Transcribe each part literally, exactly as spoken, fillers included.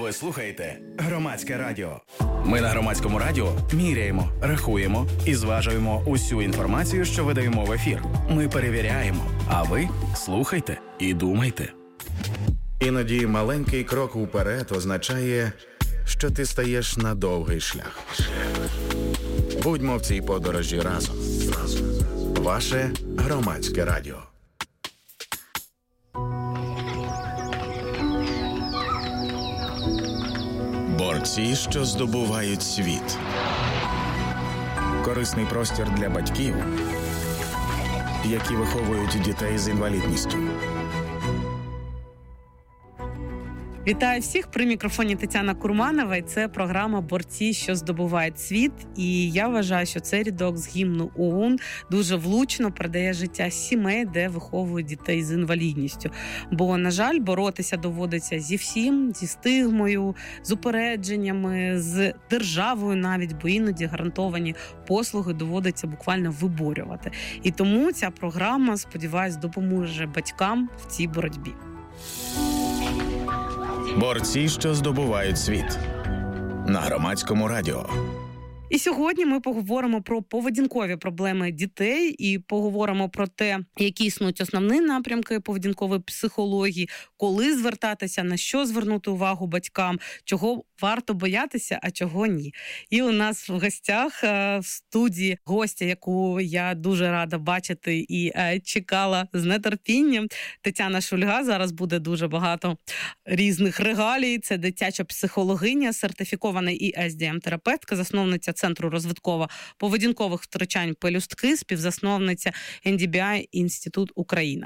Ви слухаєте Громадське радіо. Ми на Громадському радіо міряємо, рахуємо і зважуємо усю інформацію, що видаємо в ефір. Ми перевіряємо, а ви слухайте і думайте. Іноді маленький крок уперед означає, що ти стаєш на довгий шлях. Будьмо в цій подорожі разом. Ваше Громадське радіо. Борці, що здобувають світ. Корисний простір для батьків, які виховують дітей з інвалідністю. Вітаю всіх, при мікрофоні Тетяна Курманова, і це програма «Борці, що здобувають світ». І я вважаю, що цей рядок з гімну ООН дуже влучно передає життя сімей, де виховують дітей з інвалідністю. Бо, на жаль, боротися доводиться зі всім, зі стигмою, з упередженнями, з державою навіть, бо іноді гарантовані послуги доводиться буквально виборювати. І тому ця програма, сподіваюсь, допоможе батькам в цій боротьбі. Борці, що здобувають світ. На Громадському радіо. І сьогодні ми поговоримо про поведінкові проблеми дітей і поговоримо про те, які існують основні напрямки поведінкової психології, коли звертатися, на що звернути увагу батькам, чого варто боятися, а чого ні. І у нас в гостях в студії гостя, яку я дуже рада бачити і чекала з нетерпінням, Тетяна Шульга. Зараз буде дуже багато різних регалій. Це дитяча психологиня, сертифікована і ес ді ем-терапевтка, засновниця Центру розвитково-поведінкових втручань «Пелюстки», співзасновниця ен ді бі ай Інститут Україна.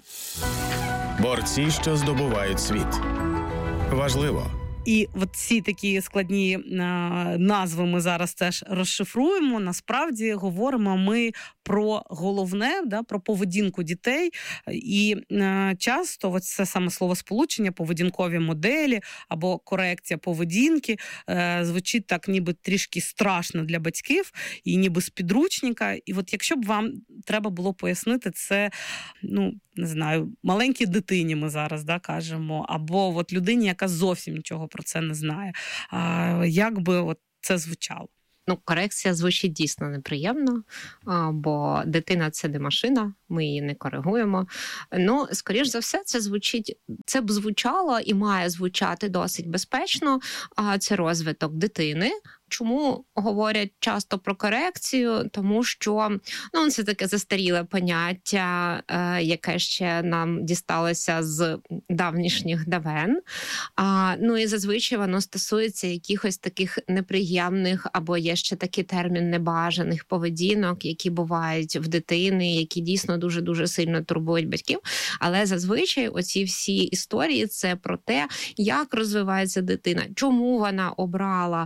Борці, що здобувають світ. Важливо. І от ці такі складні а, назви ми зараз теж розшифруємо. Насправді говоримо ми про головне, да, про поведінку дітей. І а, часто от це саме словосполучення, поведінкові моделі або корекція поведінки а, звучить так ніби трішки страшно для батьків і ніби з підручника. І от якщо б вам треба було пояснити це, ну, не знаю, маленькій дитині ми зараз, да, кажемо, або от людині, яка зовсім нічого про це не знає. А, як би от це звучало? Ну, корекція звучить дійсно неприємно, бо дитина – це не машина, ми її не коригуємо. Ну, скоріш за все, це звучить, це б звучало і має звучати досить безпечно. Це розвиток дитини. Чому говорять часто про корекцію? Тому що, ну, це таке застаріле поняття, е, яке ще нам дісталося з давнішніх давен. А, ну і зазвичай воно стосується якихось таких неприємних, або є ще такий термін небажаних поведінок, які бувають в дитини, які дійсно дуже-дуже сильно турбують батьків. Але зазвичай оці всі історії – це про те, як розвивається дитина, чому вона обрала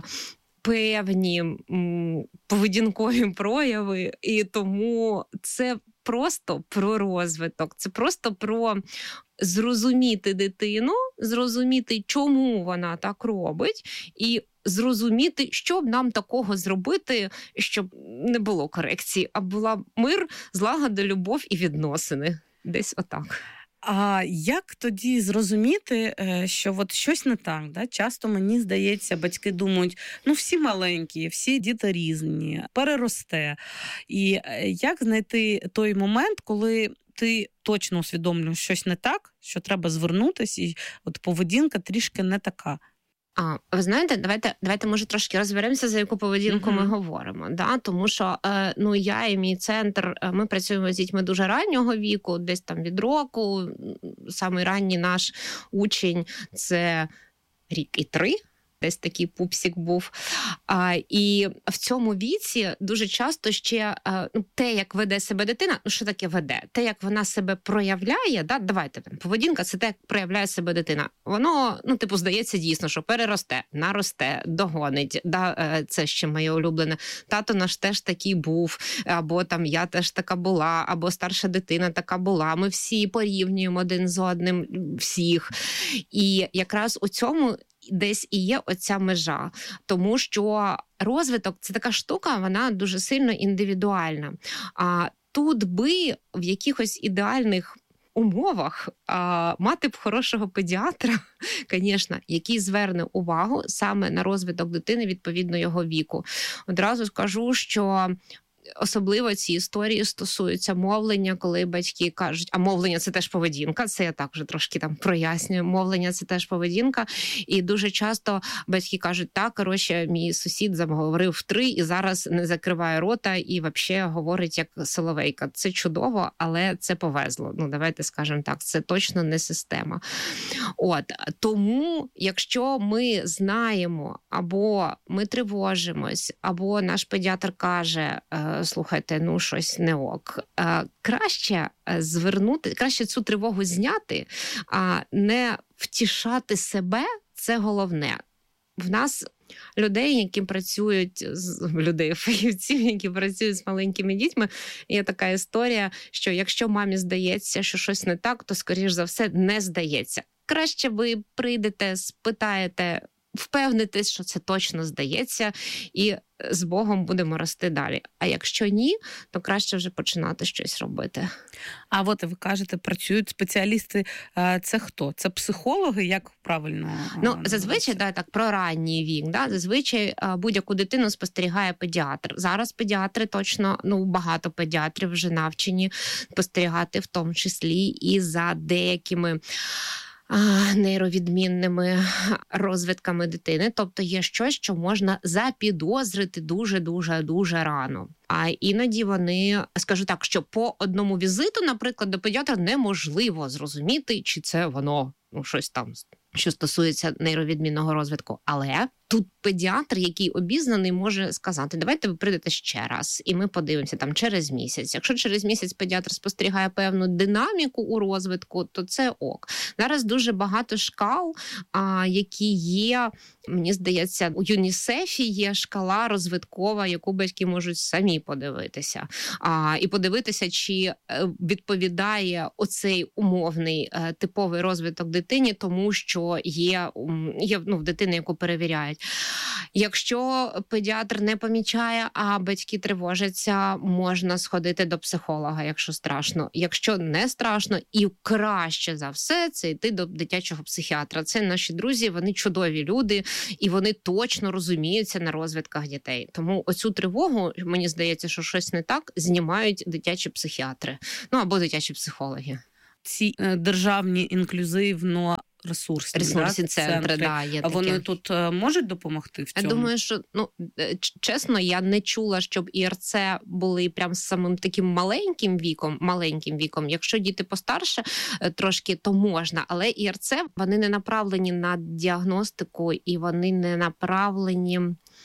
певні м, поведінкові прояви, і тому це просто про розвиток, це просто про зрозуміти дитину, зрозуміти, чому вона так робить, і зрозуміти, що б нам такого зробити, щоб не було корекції, а була мир, злагода, любов і відносини. Десь отак. А як тоді зрозуміти, що от щось не так? Да? Часто, мені здається, батьки думають, ну всі маленькі, всі діти різні, переросте. І як знайти той момент, коли ти точно усвідомлюєш щось не так, що треба звернутися, і от поведінка трішки не така? А, ви знаєте, давайте, давайте може трошки розберемося, за яку поведінку mm-hmm. ми говоримо. Да? Тому що е, ну, я і мій центр, ми працюємо з дітьми дуже раннього віку, десь там від року. Самий ранній наш учень – це рік і три. Десь такий пупсик був. А, і в цьому віці дуже часто ще а, ну, те, як веде себе дитина, ну що таке веде? Те, як вона себе проявляє, да? Давайте, поведінка – це те, як проявляє себе дитина. Воно, ну, типу, здається дійсно, що переросте, наросте, догонить. Да? Це ще моє улюблене. Тато наш теж такий був, або там я теж така була, або старша дитина така була. Ми всі порівнюємо один з одним, всіх. І якраз у цьому десь і є оця межа, тому що розвиток – це така штука, вона дуже сильно індивідуальна. А тут би в якихось ідеальних умовах а, мати б хорошого педіатра, звісно, який зверне увагу саме на розвиток дитини відповідно його віку. Одразу скажу, що особливо ці історії стосуються мовлення, коли батьки кажуть, а мовлення – це теж поведінка, це я так вже трошки там прояснюю, мовлення – це теж поведінка, і дуже часто батьки кажуть, так, коротше, мій сусід заговорив в три і зараз не закриває рота і взагалі говорить як соловейка. Це чудово, але це повезло. Ну, давайте скажемо так, це точно не система. От, тому, якщо ми знаємо, або ми тривожимось, або наш педіатр каже, слухайте, ну щось не ок. Краще звернути, краще цю тривогу зняти, а не втішати себе, це головне. В нас людей, які працюють, людей, фахівців, які працюють з маленькими дітьми, є така історія, що якщо мамі здається, що щось не так, то, скоріш за все, не здається. Краще ви прийдете, спитаєте, впевнитесь, що це точно здається, і з Богом будемо рости далі. А якщо ні, то краще вже починати щось робити. А от ви кажете, працюють спеціалісти. Це хто? Це психологи? Як правильно? Ну, зазвичай, да, так, про ранній вік. Да, зазвичай будь-яку дитину спостерігає педіатр. Зараз педіатри точно, ну, багато педіатрів вже навчені спостерігати, в тому числі і за деякими нейровідмінними розвитками дитини. Тобто є щось, що можна запідозрити дуже-дуже-дуже рано. А іноді вони, скажу так, що по одному візиту, наприклад, до педіатра неможливо зрозуміти, чи це воно, ну, щось там, що стосується нейровідмінного розвитку. Але тут педіатр, який обізнаний, може сказати, давайте ви прийдете ще раз, і ми подивимося там через місяць. Якщо через місяць педіатр спостерігає певну динаміку у розвитку, то це ок. Зараз дуже багато шкал, а, які є, мені здається, у ЮНІСЕФі є шкала розвиткова, яку батьки можуть самі подивитися. А, і подивитися, чи відповідає оцей умовний типовий розвиток дитині тому, що є, є ну, в дитини, яку перевіряють. Якщо педіатр не помічає, а батьки тривожаться, можна сходити до психолога, якщо страшно. Якщо не страшно, і краще за все, це йти до дитячого психіатра. Це наші друзі, вони чудові люди, і вони точно розуміються на розвитках дітей. Тому оцю тривогу, мені здається, що щось не так, знімають дитячі психіатри. Ну, або дитячі психологи. Ці е, державні інклюзивно ресурсні, ресурсні да, центри, центри. Да, є такі. Вони тут можуть допомогти в цьому? Я думаю, що, ну, чесно, я не чула, щоб ІРЦ були прям з самим таким маленьким віком, маленьким віком. Якщо діти постарше трошки, то можна. Але ІРЦ, вони не направлені на діагностику і вони не направлені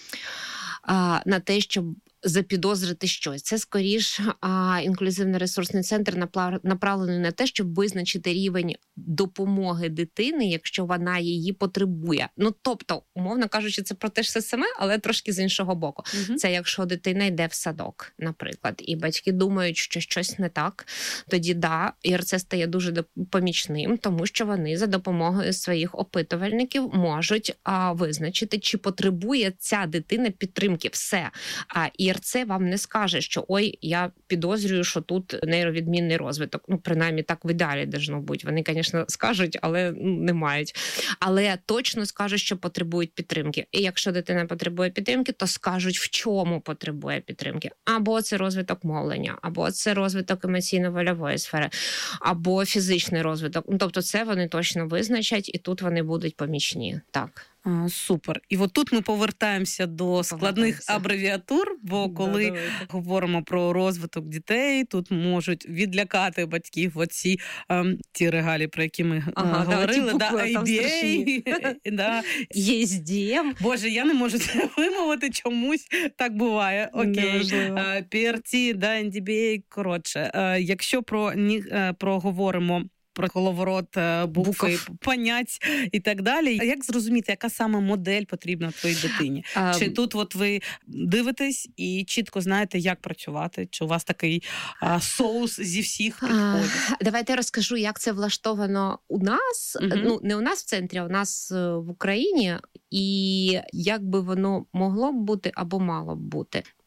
а, на те, щоб запідозрити щось. Це, скоріш, інклюзивно-ресурсний центр направлений на те, щоб визначити рівень допомоги дитини, якщо вона її потребує. Ну, тобто, умовно кажучи, це про те ж все саме, але трошки з іншого боку. Угу. Це якщо дитина йде в садок, наприклад, і батьки думають, що щось не так, тоді, да, ІРЦ стає дуже помічним, тому що вони за допомогою своїх опитувальників можуть а, визначити, чи потребує ця дитина підтримки. Все. А ІРЦ вам не скаже, що ой, я підозрюю, що тут нейровідмінний розвиток. Ну, принаймні, так в ідеалі должно бути. Вони, звісно, скажуть, але не мають. Але точно скажуть, що потребують підтримки. І якщо дитина потребує підтримки, то скажуть, в чому потребує підтримки. Або це розвиток мовлення, або це розвиток емоційно-вольової сфери, або фізичний розвиток. Ну, тобто це вони точно визначать, і тут вони будуть помічні. Так. А, супер. І от тут ми повертаємося до складних абревіатур, бо коли да, говоримо про розвиток дітей, тут можуть відлякати батьків оці ем, ті регалі, про які ми ага, говорили. Да, ай ді ей, да. ей ес ді ем. Боже, я не можу це вимовити, чомусь так буває. Окей. пі ар ті, да, ен ді бі ей, коротше. Якщо про, про говоримо про коловорот, букви, понять і так далі. А як зрозуміти, яка саме модель потрібна твоїй дитині? Um, чи тут от ви дивитесь і чітко знаєте, як працювати? Чи у вас такий а, соус зі всіх підходить? Uh, давайте я розкажу, як це влаштовано у нас. Uh-huh. Ну, не у нас в центрі, а у нас в Україні. І як би воно могло б бути або мало б бути.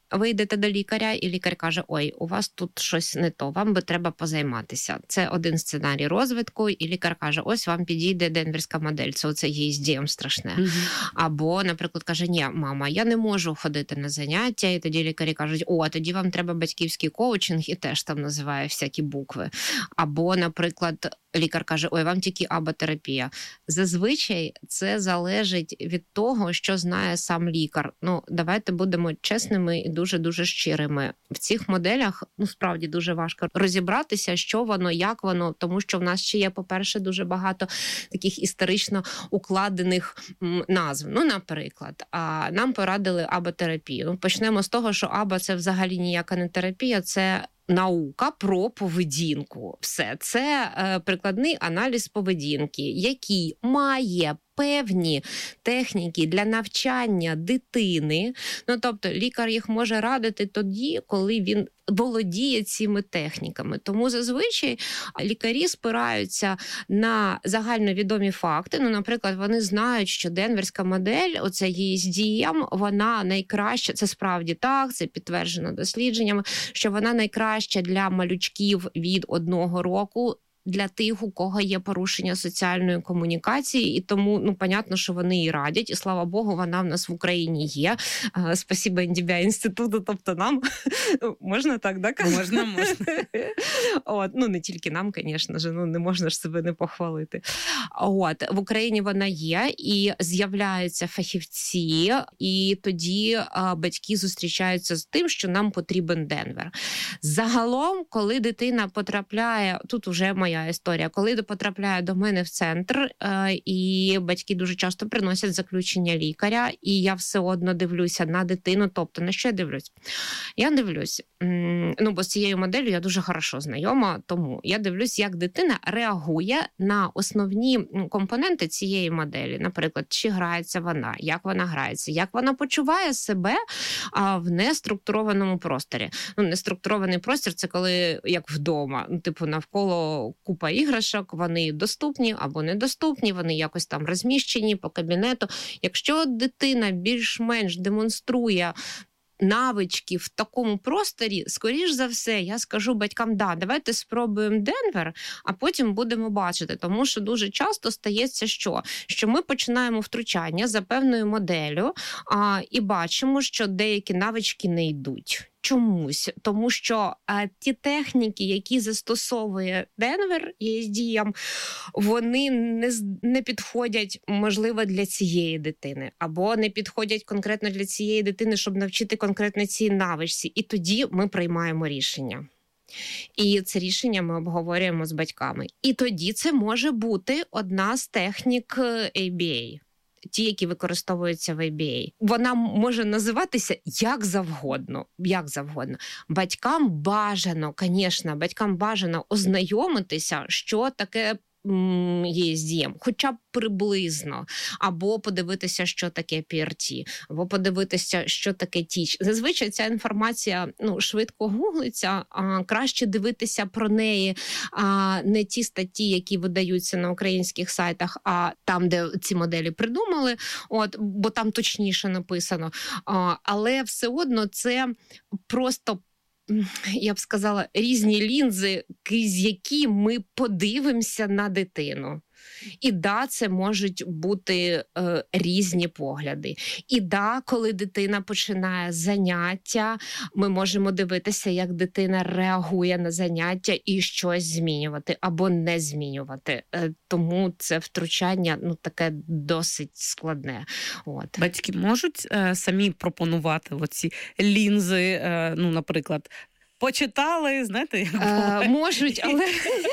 Ви йдете до лікаря, і лікар каже, ой, у вас тут щось не то, вам би треба позайматися. Це один сценарій розвитку, і лікар каже, ось вам підійде денверська модель, це оце є із дієм страшне. Mm-hmm. Або, наприклад, каже, ні, мама, я не можу ходити на заняття, і тоді лікарі кажуть, о, тоді вам треба батьківський коучинг, і теж там називає всякі букви. Або, наприклад, лікар каже, ой, вам тільки аботерапія. Зазвичай це залежить від того, що знає сам лікар. Ну, давайте будемо чесними і дуже-дуже щирими. В цих моделях, ну, справді дуже важко розібратися, що воно, як воно, тому що в нас ще є, по-перше, дуже багато таких історично укладених м, назв. Ну, наприклад, а, нам порадили аботерапію. Ну, почнемо з того, що аба – це взагалі ніяка не терапія, це наука про поведінку. Все. Це е, прикладний аналіз поведінки, який має певні техніки для навчання дитини. Ну, тобто, лікар їх може радити тоді, коли він володіє цими техніками. Тому зазвичай лікарі спираються на загальновідомі факти. Ну, наприклад, вони знають, що денверська модель, оце ей ес ді ем, вона найкраща, це справді так, це підтверджено дослідженнями, що вона найкраща для малючків від одного року, для тих, у кого є порушення соціальної комунікації, і тому, ну, понятно, що вони і радять, і, слава Богу, вона в нас в Україні є. Спасибо ен ді бі ай інституту, тобто нам. Можна так, так? Можна, можна. От, ну, не тільки нам, звісно ж, ну, не можна ж себе не похвалити. От, в Україні вона є, і з'являються фахівці, і тоді а, батьки зустрічаються з тим, що нам потрібен Денвер. Загалом, коли дитина потрапляє, тут уже моя історія, коли потрапляє до мене в центр, і батьки дуже часто приносять заключення лікаря, і я все одно дивлюся на дитину. Тобто, на що я дивлюсь? Я дивлюсь, ну, бо з цією моделлю я дуже хорошо знайома, тому я дивлюсь, як дитина реагує на основні компоненти цієї моделі. Наприклад, чи грається вона, як вона грається, як вона почуває себе в неструктурованому просторі. Ну, неструктурований простір – це коли, як вдома, ну, типу, навколо купа іграшок, вони доступні або недоступні, вони якось там розміщені по кабінету. Якщо дитина більш-менш демонструє навички в такому просторі, скоріш за все, я скажу батькам, да, давайте спробуємо Денвер, а потім будемо бачити. Тому що дуже часто стається, що? Що ми починаємо втручання за певною моделлю а, і бачимо, що деякі навички не йдуть. Чомусь, тому що а, ті техніки, які застосовує Денвер ей ес ді ем, вони не, не підходять, можливо, для цієї дитини, або не підходять конкретно для цієї дитини, щоб навчити конкретно цій навичці. І тоді ми приймаємо рішення. І це рішення ми обговорюємо з батьками. І тоді це може бути одна з технік ей бі ей. Ті, які використовуються в ей бі ей. Вона може називатися як завгодно. Як завгодно. Батькам бажано, звісно, батькам бажано ознайомитися, що таке ей ес ді ем, хоча б приблизно, або подивитися, що таке пі ар ті, або подивитися, що таке тіч. Зазвичай ця інформація, ну, швидко гуглиться, а краще дивитися про неї а не ті статті, які видаються на українських сайтах, а там, де ці моделі придумали, от, бо там точніше написано. А, але все одно це просто, я б сказала, різні лінзи, крізь які ми подивимося на дитину. І да, це можуть бути е, різні погляди. І да, коли дитина починає заняття, ми можемо дивитися, як дитина реагує на заняття і щось змінювати або не змінювати. Е, тому це втручання, ну, таке досить складне. От. Батьки можуть е, самі пропонувати оці лінзи, е, ну, наприклад, почитали, знаєте, як е, можуть, але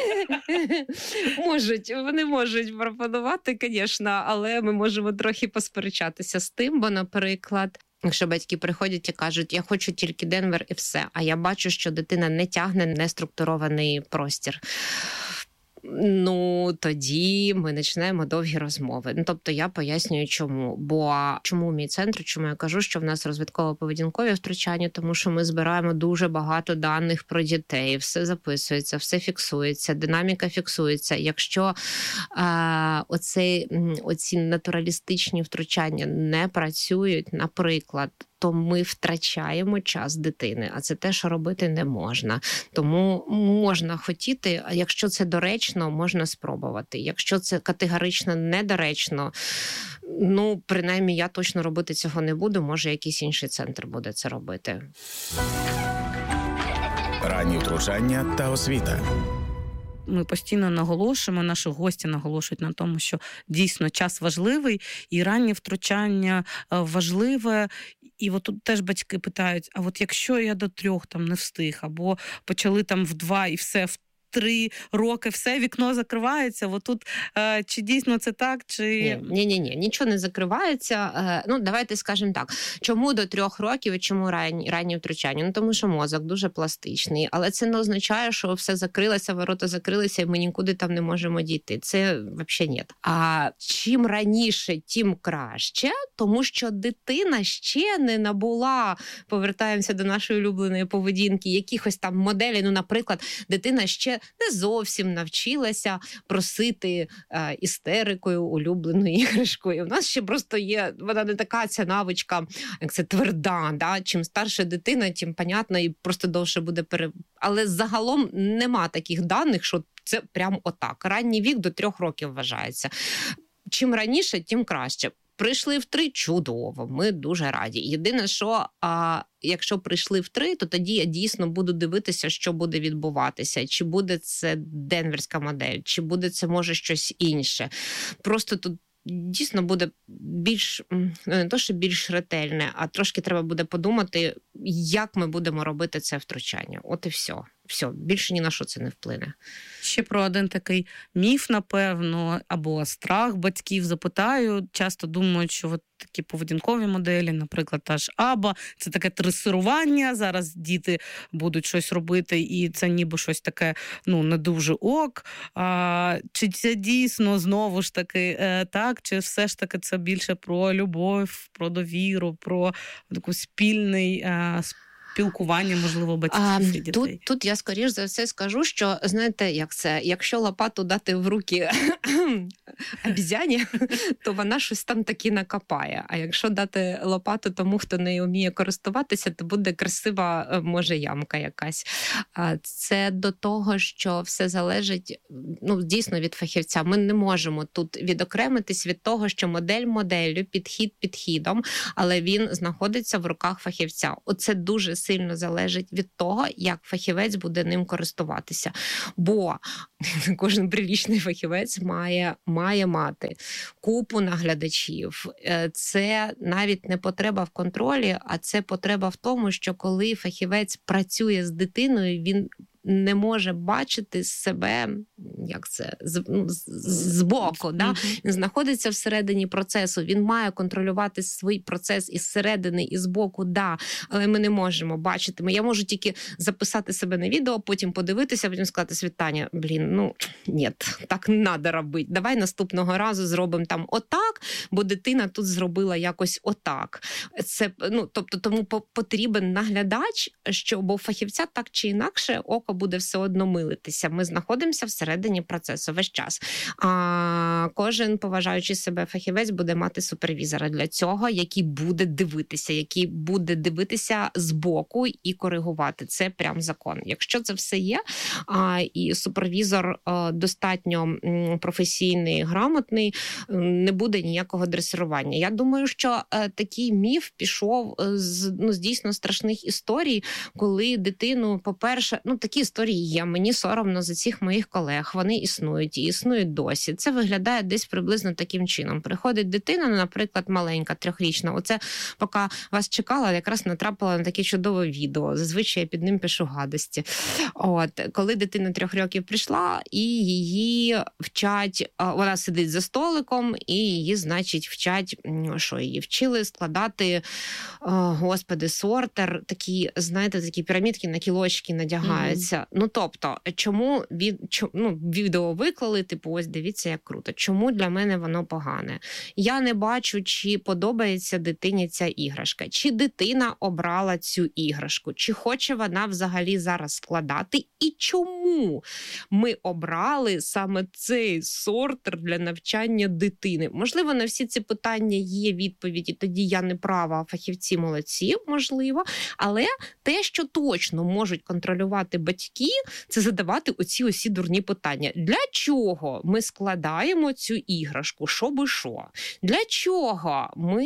можуть, вони можуть пропонувати, звісно, але ми можемо трохи посперечатися з тим, бо, наприклад, якщо батьки приходять і кажуть, я хочу тільки Денвер і все, а я бачу, що дитина не тягне неструктурований простір, ну, тоді ми починаємо довгі розмови. Ну, тобто я пояснюю, чому. Бо чому мій центр, чому я кажу, що в нас розвитково-поведінкові втручання, тому що ми збираємо дуже багато даних про дітей, все записується, все фіксується, динаміка фіксується. Якщо е, оці, оці натуралістичні втручання не працюють, наприклад, то ми втрачаємо час дитини, а це те, що робити не можна. Тому можна хотіти, а якщо це доречно, можна спробувати. Якщо це категорично недоречно, ну, принаймні, я точно робити цього не буду, може, якийсь інший центр буде це робити. Ранні втручання та освіта. Ми постійно наголошуємо, наші гості наголошують на тому, що дійсно час важливий, і раннє втручання важливе. І от тут теж батьки питають, а от якщо я до трьох там не встиг, або почали там в два і все, в три роки все, вікно закривається, от тут е, чи дійсно це так, чи... Ні, ні, ні, нічого не закривається. Е, ну, давайте скажемо так, чому до трьох років і чому ранні, ранні втручання? Ну, тому що мозок дуже пластичний, але це не означає, що все закрилося, ворота закрилися, і ми нікуди там не можемо дійти. Це взагалі ні. А чим раніше, тим краще, тому що дитина ще не набула, повертаємося до нашої улюбленої поведінки, якихось там моделей, ну, наприклад, дитина ще не зовсім навчилася просити е, істерикою улюбленою іграшкою. У нас ще просто є, вона не така ця навичка, як це тверда, да? Чим старша дитина, тим, понятно, і просто довше буде пере... Але загалом нема таких даних, що це прям отак. Ранній вік до трьох років вважається. Чим раніше, тим краще. Прийшли в три – чудово, ми дуже раді. Єдине, що а, якщо прийшли в три, то тоді я дійсно буду дивитися, що буде відбуватися. Чи буде це денверська модель, чи буде це, може, щось інше. Просто тут дійсно буде більш, не то, що більш ретельне, а трошки треба буде подумати, як ми будемо робити це втручання. От і все. Все, більше ні на що це не вплине. Ще про один такий міф, напевно, або страх батьків запитаю. Часто думають, що от такі поведінкові моделі, наприклад, та ж АБА, це таке тренування, зараз діти будуть щось робити, і це ніби щось таке, ну, не дуже ок. А, чи це дійсно, знову ж таки, е, так, чи все ж таки це більше про любов, про довіру, про таку спільний е, спілкування, можливо, батьків а, і дітей. Тут, тут я, скоріш за все, скажу, що, знаєте, як це, якщо лопату дати в руки обізяні, то вона щось там таки накопає. А якщо дати лопату тому, хто не вміє користуватися, то буде красива, може, ямка якась. Це до того, що все залежить, ну, дійсно, від фахівця. Ми не можемо тут відокремитись від того, що модель моделлю, підхід підхідом, але він знаходиться в руках фахівця. Оце дуже сильно залежить від того, як фахівець буде ним користуватися. Бо кожен прилічний фахівець має, має мати купу наглядачів. Це навіть не потреба в контролі, а це потреба в тому, що коли фахівець працює з дитиною, він не може бачити себе, як це, з, ну, з, з боку, да? Mm-hmm. Він знаходиться всередині процесу, він має контролювати свій процес із середини, і з боку, да, але ми не можемо бачити. Я можу тільки записати себе на відео, потім подивитися, потім сказати: Світаня, блін, ну, ні, так не треба робити. Давай наступного разу зробимо там отак, бо дитина тут зробила якось отак. Це, ну, тобто, тому потрібен наглядач, що, бо фахівця так чи інакше око буде все одно милитися. Ми знаходимося всередині процесу весь час. А кожен поважаючий себе фахівець буде мати супервізора для цього, який буде дивитися, який буде дивитися збоку і коригувати. Це прям закон. Якщо це все є, а, і супервізор а, достатньо м, професійний, грамотний, не буде ніякого дресирування. Я думаю, що а, такий міф пішов з, ну, з дійсно страшних історій, коли дитину, по-перше, ну, такі історії є, мені соромно за цих моїх колег, вони існують і існують досі. Це виглядає десь приблизно таким чином. Приходить дитина, наприклад, маленька, трьохрічна, оце поки вас чекала, якраз натрапила на таке чудове відео, зазвичай я під ним пишу гадості. От, коли дитина трьох років прийшла, і її вчать, вона сидить за столиком, і її, значить, вчать, що її вчили складати, о, господи, сортер, такі, знаєте, такі пірамідки на кілочки надягаються. дивіться, ну тобто, чому від, чому, ну, відео виклали, типу, ось дивіться, як круто. Чому для мене воно погане? Я не бачу, чи подобається дитині ця іграшка, чи дитина обрала цю іграшку, чи хоче вона взагалі зараз складати, і чому ми обрали саме цей сортер для навчання дитини. Можливо, на всі ці питання є відповіді, тоді я не права, а фахівці молодці, можливо, але те, що точно можуть контролювати батьки, це задавати оці усі дурні питання. Для чого ми складаємо цю іграшку? Що би що? Для чого ми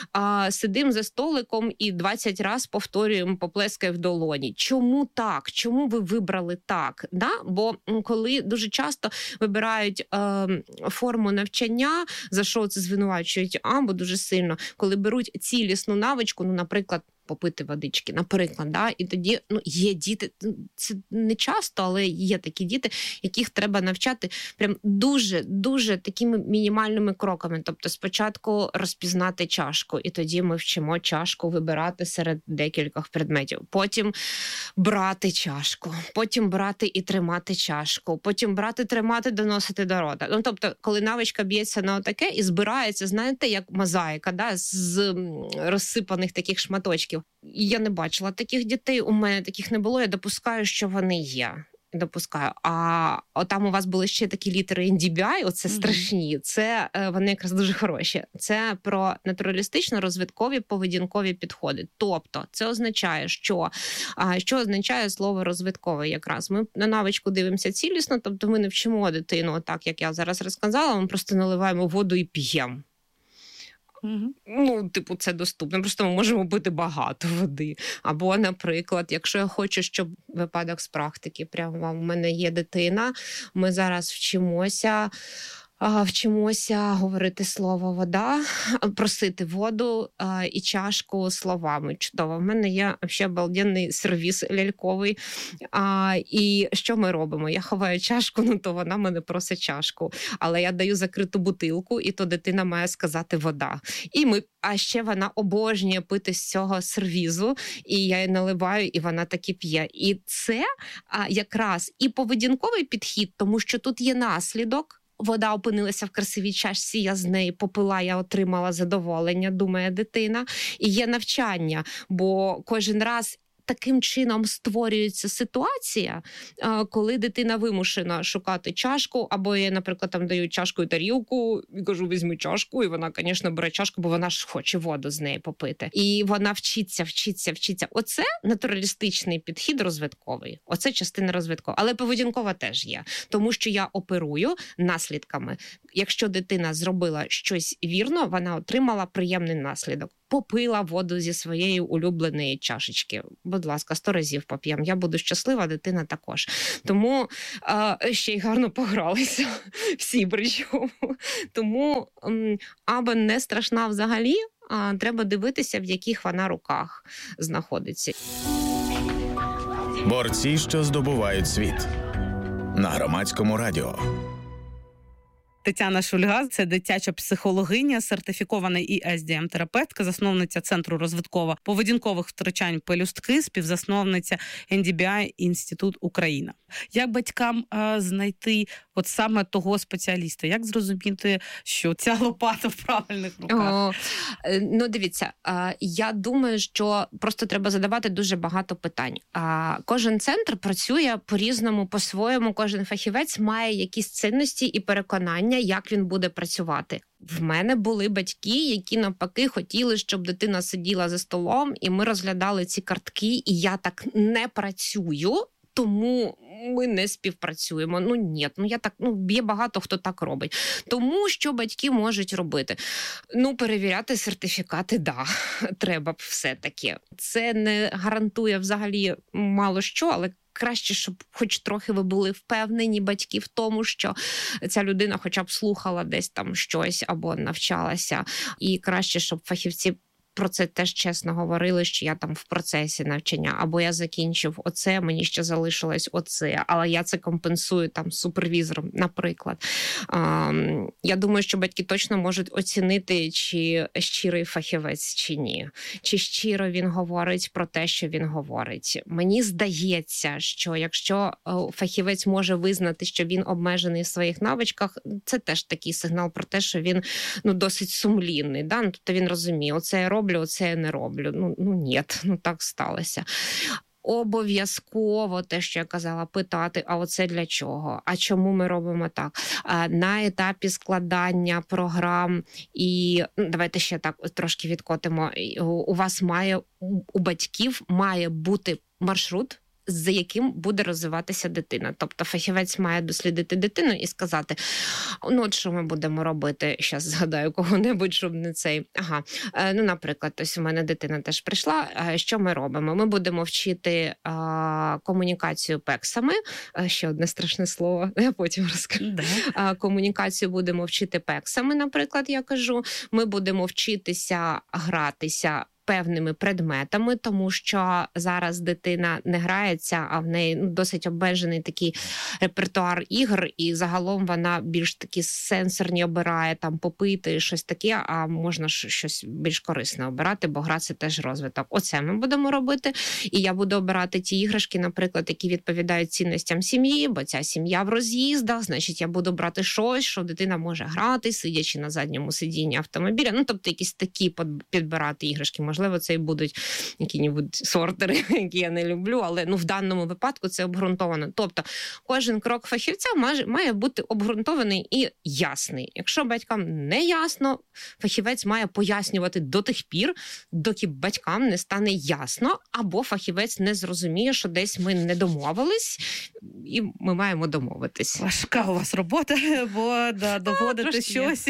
а, сидимо за столиком і двадцять разів повторюємо поплескай в долоні? Чому так? Чому ви вибрали так? Да? Бо коли дуже часто вибирають е, форму навчання, за що це звинувачують або дуже сильно, коли беруть цілісну навичку, ну, наприклад, попити водички, наприклад, да? І тоді ну, є діти, це не часто, але є такі діти, яких треба навчати прям дуже-дуже такими мінімальними кроками. Тобто спочатку розпізнати чашку, і тоді ми вчимо чашку вибирати серед декількох предметів. Потім брати чашку, потім брати і тримати чашку, потім брати, тримати, доносити до рота. Ну, тобто, коли навичка б'ється на отаке і збирається, знаєте, як мозаїка, да? З розсипаних таких шматочків. Я не бачила таких дітей, у мене таких не було, я допускаю, що вони є. Допускаю. А там у вас були ще такі літери ен ді бі ай, оце mm-hmm. страшні, це вони якраз дуже хороші. Це про натуралістично-розвиткові поведінкові підходи. Тобто, це означає, що, що означає слово розвитковий якраз. Ми на навичку дивимося цілісно, тобто ми не вчимо дитину так, як я зараз розказала, ми просто наливаємо воду і п'ємо. Mm-hmm. Ну, типу, це доступно. Просто ми можемо пити багато води. Або, наприклад, якщо я хочу, щоб випадок з практики, прямо в мене є дитина, ми зараз вчимося, вчимося говорити слово «вода», просити воду і чашку словами. Чудово. В мене є взагалі обалденний сервіс ляльковий. А, і що ми робимо? Я ховаю чашку, ну то вона мене просить чашку. Але я даю закриту бутилку, і то дитина має сказати «вода». І ми, а ще вона обожнює пити з цього сервізу, і я її наливаю, і вона таки п'є. І це а, якраз і поведінковий підхід, тому що тут є наслідок. Вода опинилася в красивій чашці, я з неї попила, я отримала задоволення, думає дитина. І є навчання, бо кожен раз таким чином створюється ситуація, коли дитина вимушена шукати чашку, або я, наприклад, там даю чашку і тарілку, і кажу, візьми чашку, і вона, звісно, бере чашку, бо вона ж хоче воду з неї попити. І вона вчиться, вчиться, вчиться. Оце натуралістичний підхід розвитковий. Оце частина розвиткова. Але поведінкова теж є. Тому що я оперую наслідками. Якщо дитина зробила щось вірно, вона отримала приємний наслідок. Попила воду зі своєї улюбленої чашечки. Будь ласка, сто разів поп'ємо. Я буду щаслива, дитина також. Тому е, ще й гарно погралися. Всі причому. Тому м, аби не страшна взагалі, а треба дивитися, в яких вона руках знаходиться. Борці, що здобувають світ. На Громадському радіо. Тетяна Шульга – це дитяча психологиня, сертифікована і ес ді ем-терапевтка, засновниця Центру розвитково-поведінкових втручань «Пелюстки», співзасновниця ен ді бі ай Інститут Україна. Як батькам а, знайти от саме того спеціаліста? Як зрозуміти, що ця лопата в правильних руках? О, ну, дивіться, я думаю, що просто треба задавати дуже багато питань. Кожен центр працює по-різному, по-своєму, кожен фахівець має якісь цінності і переконання, як він буде працювати. В мене були батьки, які навпаки хотіли, щоб дитина сиділа за столом, і ми розглядали ці картки, і я так не працюю, тому ми не співпрацюємо. Ну, ні, ну я так, ну, є багато хто так робить. Тому що батьки можуть робити? Ну, перевіряти сертифікати, да, треба б все-таки. Це не гарантує взагалі мало що, але краще, щоб хоч трохи ви були впевнені, батьки, в тому, що ця людина хоча б слухала десь там щось або навчалася. І краще, щоб фахівці про це теж чесно говорили, що я там в процесі навчання, або я закінчив оце, мені ще залишилось оце, але я це компенсую там супервізором, наприклад. Я думаю, що батьки точно можуть оцінити, чи щирий фахівець, чи ні. Чи щиро він говорить про те, що він говорить. Мені здається, що якщо фахівець може визнати, що він обмежений в своїх навичках, це теж такий сигнал про те, що він ну, досить сумлінний. Да? Ну, тобто він розуміє, оце я роблю, оце я не роблю. Ну, ну ні, ну так сталося. Обов'язково те, що я казала, питати, а оце для чого? А чому ми робимо так? На етапі складання програм і, ну, давайте ще так трошки відкотимо, у вас має, у батьків має бути маршрут, за яким буде розвиватися дитина. Тобто фахівець має дослідити дитину і сказати, ну от що ми будемо робити, зараз згадаю кого-небудь, щоб не цей. Ага, ну, наприклад, ось у мене дитина теж прийшла, що ми робимо? Ми будемо вчити а, комунікацію пексами, ще одне страшне слово, я потім розкажу. Да. Комунікацію будемо вчити пексами, наприклад, я кажу. Ми будемо вчитися гратися певними предметами, тому що зараз дитина не грається, а в неї ну, досить обмежений такий репертуар ігр, і загалом вона більш такі сенсорні обирає, там попити, щось таке, а можна щось більш корисне обирати, бо гра – це теж розвиток. Оце ми будемо робити, і я буду обирати ті іграшки, наприклад, які відповідають цінностям сім'ї, бо ця сім'я в роз'їздах, значить, я буду брати щось, що дитина може грати, сидячи на задньому сидінні автомобіля, ну, тобто якісь такі підбирати іграшки, можливо, це і будуть які-небудь сортери, які я не люблю, але ну, в даному випадку це обґрунтовано. Тобто кожен крок фахівця має, має бути обґрунтований і ясний. Якщо батькам не ясно, фахівець має пояснювати до тих пір, доки батькам не стане ясно, або фахівець не зрозуміє, що десь ми не домовились, і ми маємо домовитись. Важка у вас робота, бо да, доводити а, щось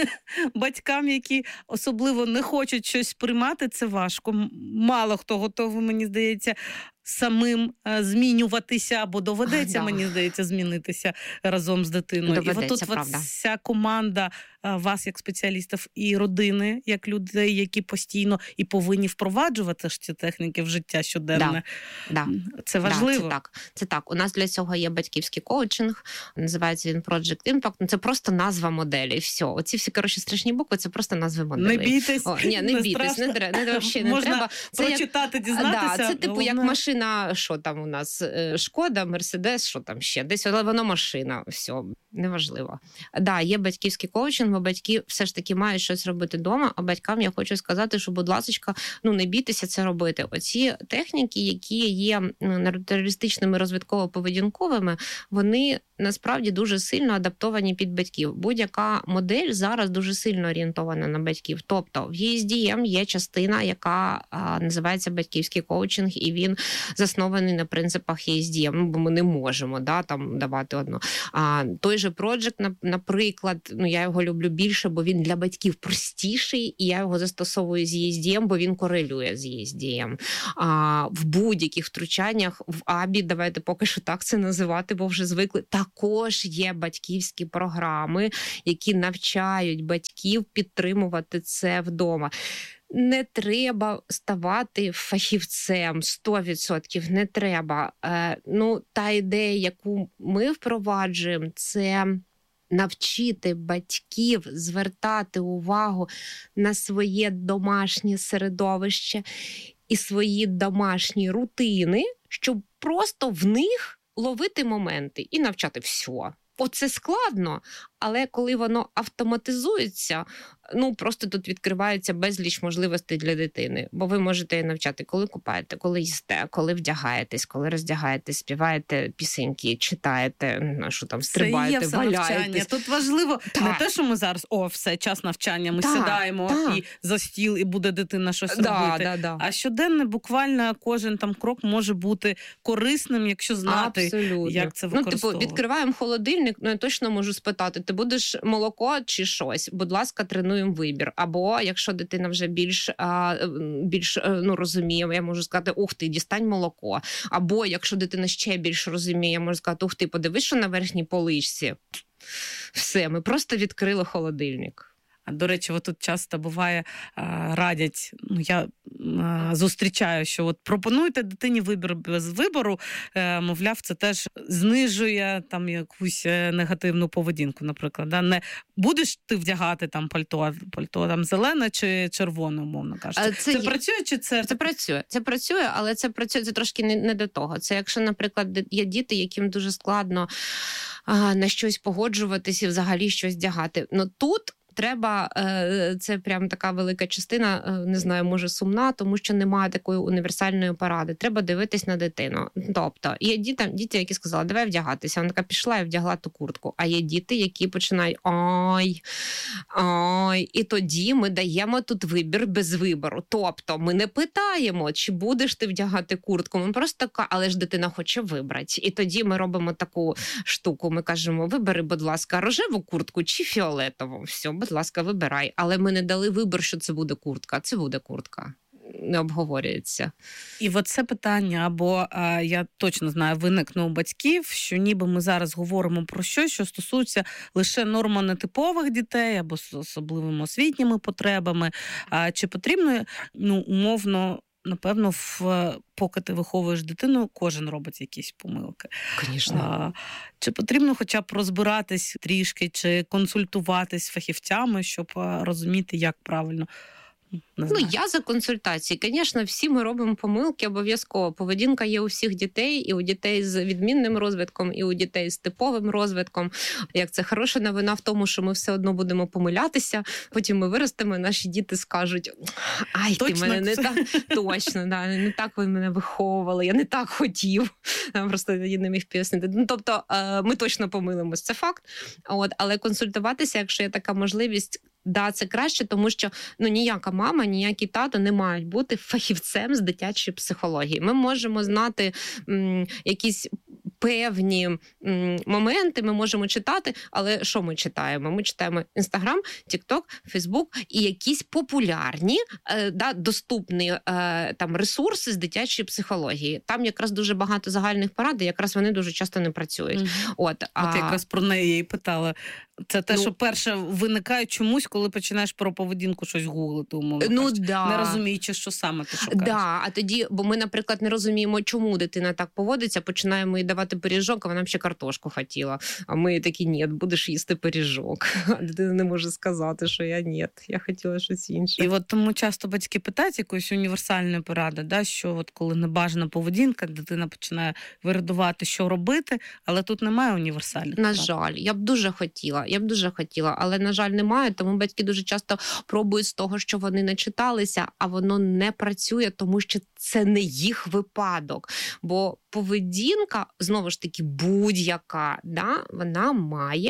батькам, які особливо не хочуть щось приймати, це важко. Мало хто готовий, мені здається, самим змінюватися, або доведеться, а, да. мені здається, змінитися разом з дитиною. Доведеться, і от тут правда. Вся команда вас, як спеціалістів, і родини, як людей, які постійно і повинні впроваджувати ж ці техніки в життя щоденне. Да. Це важливо. Да, це так. Це так. У нас для цього є батьківський коучинг, називається він Project Impact. Це просто назва моделі. Все. Оці всі, коротше, страшні букви, це просто назви моделей. Не бійтесь. О, ні, не, не бійтесь, не, не, не, не, Можна треба. Це прочитати, як... дізнатися. Да, це типу головне... як машина, що там у нас, Шкода, Мерседес, що там ще, десь, але воно машина, все, неважливо. Да, є батьківський коучинг, бо батьки все ж таки мають щось робити вдома, а батькам я хочу сказати, що, будь ласочка, ну не бійтеся це робити. Оці техніки, які є натуралістичними розвитково-поведінковими, вони насправді дуже сильно адаптовані під батьків. Будь-яка модель зараз дуже сильно орієнтована на батьків. Тобто в і ес ді ем є частина, яка а, називається батьківський коучинг, і він заснований на принципах і ес ді ем, бо ми не можемо да, там давати одну. А, той же Project, наприклад, ну я його люблю більше, бо він для батьків простіший, і я його застосовую з і ес ді ем, бо він корелює з і ес ді ем. А, в будь-яких втручаннях в АБІ, давайте поки що так це називати, бо вже звикли, також є батьківські програми, які навчають батьків підтримувати це вдома. Не треба ставати фахівцем, сто відсотків не треба. Е, ну, та ідея, яку ми впроваджуємо, це навчити батьків звертати увагу на своє домашнє середовище і свої домашні рутини, щоб просто в них ловити моменти і навчати все. Оце складно, але коли воно автоматизується, ну просто тут відкривається безліч можливостей для дитини. Бо ви можете її навчати, коли купаєте, коли їсте, коли вдягаєтесь, коли роздягаєтесь, співаєте пісеньки, читаєте, що там, стрибаєте, валяєтесь. Тут важливо так. Не те, що ми зараз, о, все, час навчання, ми так, сідаємо так. і за стіл, і буде дитина щось да, робити. Да, да. А щоденно, буквально, кожен там крок може бути корисним, якщо знати, абсолютно. Як це використовувати. Ну, типу, відкриваємо холодильник, ну, я точно можу спитати, ти будеш молоко чи щось? Будь ласка, тренуємо вибір. Або, якщо дитина вже більш, більш ну, розуміє, я можу сказати, ух ти, дістань молоко. Або, якщо дитина ще більш розуміє, я можу сказати, ух ти, подивись, що на верхній поличці. Все, ми просто відкрили холодильник. До речі, от тут часто буває, радять, ну я зустрічаю, що от пропонуйте дитині вибір без вибору, мовляв, це теж знижує там якусь негативну поведінку, наприклад. Да? Не будеш ти вдягати там пальто, пальто там зелене чи червоне, умовно кажучи. Це, це є... працює чи це? Це працює. Це працює, але це працює, це трошки не, не до того. Це якщо, наприклад, є діти, яким дуже складно а, на щось погоджуватись і взагалі щось вдягати. Ну тут треба, це прям така велика частина, не знаю, може сумна, тому що немає такої універсальної поради. Треба дивитись на дитину. Тобто, є діти, діти, які сказали, давай вдягатися. Вона така пішла і вдягла ту куртку. А є діти, які починають ой, ой. І тоді ми даємо тут вибір без вибору. Тобто, ми не питаємо, чи будеш ти вдягати куртку. Ми просто така, але ж дитина хоче вибрати. І тоді ми робимо таку штуку. Ми кажемо, вибери, будь ласка, рожеву куртку чи фіолетову. Все, будь ласка, вибирай. Але ми не дали вибір, що це буде куртка. Це буде куртка. Не обговорюється. І от це питання, або а, я точно знаю, виникне у батьків, що ніби ми зараз говоримо про щось, що стосується лише нормотипових дітей, або з особливими освітніми потребами. А, чи потрібно, ну, умовно, напевно, в, поки ти виховуєш дитину, кожен робить якісь помилки. Звісно. Чи потрібно хоча б розбиратись трішки, чи консультуватись з фахівцями, щоб розуміти, як правильно? Ну, я за консультації. Звісно, всі ми робимо помилки обов'язково. Поведінка є у всіх дітей, і у дітей з відмінним розвитком, і у дітей з типовим розвитком. Як це хороша новина в тому, що ми все одно будемо помилятися, потім ми виростемо, і наші діти скажуть, ай, точно? Ти мене не так, точно, да, не так ви мене виховували, я не так хотів. Просто я не міг пояснити. Ну, тобто, ми точно помилимось, це факт. От, але консультуватися, якщо є така можливість, да, це краще, тому що ну, ніяка мама, ніякий тато не мають бути фахівцем з дитячої психології. Ми можемо знати м, якісь певні м, моменти, ми можемо читати, але що ми читаємо? Ми читаємо Інстаграм, Тікток, Фейсбук і якісь популярні, е, да, доступні е, там, ресурси з дитячої психології. Там якраз дуже багато загальних порад, і якраз вони дуже часто не працюють. Mm-hmm. От, а... От якраз про неї я і питала. Це те, ну, що перше виникає чомусь, коли починаєш про поведінку щось гуглити, умовно ну, кажучи, да. не розуміючи, що саме ти шукаєш. Да, а тоді, бо ми, наприклад, не розуміємо, чому дитина так поводиться, починаємо їй давати пиріжок, а вона б ще картошку хотіла. А ми такі, ні, будеш їсти пиріжок. А дитина не може сказати, що я ні, я хотіла щось інше. І от тому часто батьки питають якоїсь універсальної поради, да, що от коли небажана поведінка, дитина починає вирадувати, що робити, але тут немає універсальних На порад. жаль, я б дуже хотіла, я б дуже хотіла, але, на жаль, немає, тому батьки дуже часто пробують з того, що вони начиталися, а воно не працює, тому що це не їх випадок. Бо поведінка, знову ж таки, будь-яка, да, вона має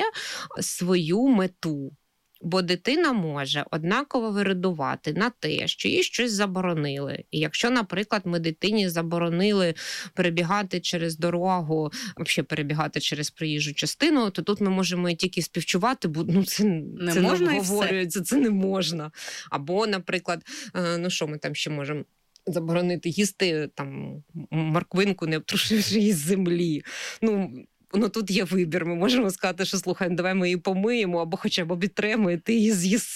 свою мету. Бо дитина може однаково вирадувати на те, що їй щось заборонили. І якщо, наприклад, ми дитині заборонили перебігати через дорогу, взагалі перебігати через проїжджу частину, то тут ми можемо і тільки співчувати, бо ну, це не це можна не обговорюється, це не можна. Або, наприклад, ну що ми там ще можемо? Заборонити їсти там морквинку, не обтрушивши її з землі. Ну, Ну, тут є вибір. Ми можемо сказати, що, слухай, давай ми її помиємо, або хоча б обітремо, і ти її з'їси.